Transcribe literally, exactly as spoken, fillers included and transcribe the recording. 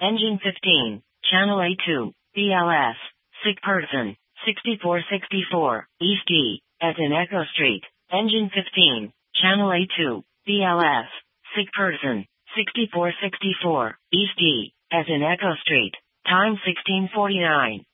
Engine fifteen, Channel A two, B L S, sick person, sixty-four sixty-four, East E, as in Echo Street. Engine fifteen, Channel A two, B L S, sick person, sixty-four sixty-four, East E, as in Echo Street. Time sixteen forty-nine.